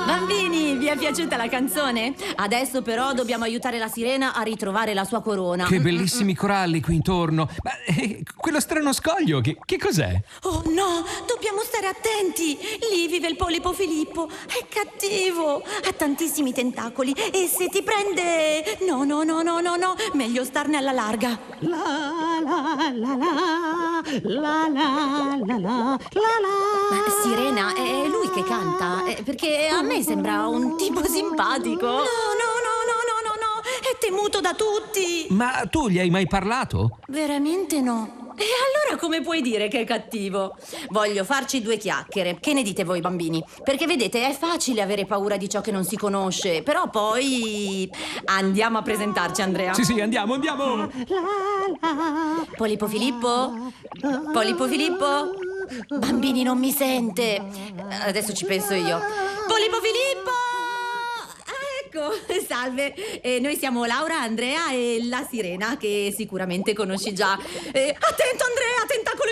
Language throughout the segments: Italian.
Bambini, vi è piaciuta la canzone? Adesso però dobbiamo aiutare la sirena a ritrovare la sua corona. Che bellissimi coralli qui intorno. Ma quello strano scoglio, che cos'è? Oh no, dobbiamo stare attenti. Lì vive il polipo Filippo. È cattivo. Ha tantissimi tentacoli e se ti prende... No, meglio starne alla larga. La la la la la la la la la. Ma Sirena, è lui che canta? Perché a me sembra un tipo simpatico. No, è temuto da tutti. Ma tu gli hai mai parlato? Veramente no. E allora come puoi dire che è cattivo? Voglio farci due chiacchiere. Che ne dite voi, bambini? Perché vedete, è facile avere paura di ciò che non si conosce. Però poi... Andiamo a presentarci, Andrea. Sì, andiamo. Polipo Filippo? Polipo Filippo? Bambini, non mi sente. Adesso ci penso io. Polipo Filippo! Ecco, salve. Noi siamo Laura, Andrea e la sirena, che sicuramente conosci già. Attento, Andrea, tentacolo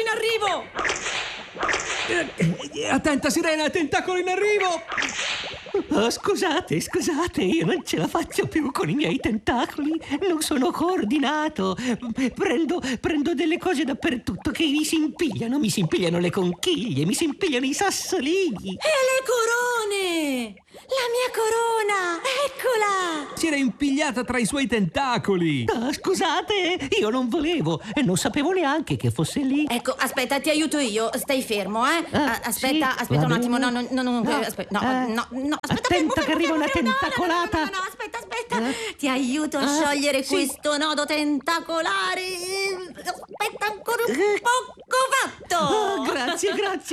in arrivo! Attenta, sirena, tentacolo in arrivo! Oh, scusate, io non ce la faccio più con i miei tentacoli. Non sono coordinato. Prendo delle cose dappertutto che mi si impigliano le conchiglie, mi si impigliano i sassolini. E le corone! La mia corona! Eccola! Si era impigliata tra i suoi tentacoli. Oh, scusate, io non volevo e non sapevo neanche che fosse lì. Ecco, aspetta, ti aiuto io. Stai fermo, eh? Aspetta sì, un va attimo. bene. Aspetta, attenta che arriva una tentacolata. No, aspetta. Ti aiuto a sciogliere questo nodo tentacolare. Aspetta, ancora un poco fatto. Oh, grazie.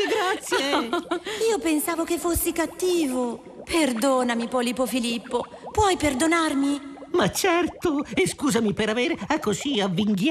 Io pensavo che fossi cattivo. Perdonami, Polipo Filippo. Puoi perdonarmi? Ma certo, e scusami per avere così avvinghiato